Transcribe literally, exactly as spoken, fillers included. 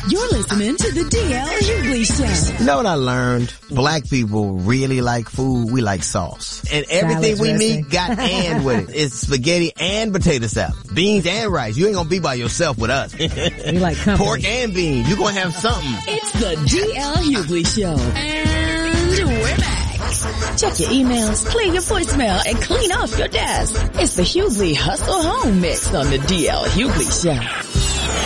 You're listening to the D L Hughley Show. You know what I learned? Black people really like food. We like sauce. And everything Salad we dressing. meet got and with it. It's spaghetti and potato salad. Beans and rice. You ain't gonna be by yourself with us. We like company. Pork and beans. You gonna have something. It's the D L Hughley Show. And we're back. Check your emails, clear your voicemail, and clean off your desk. It's the Hughley Hustle Home Mix on the D L Hughley Show.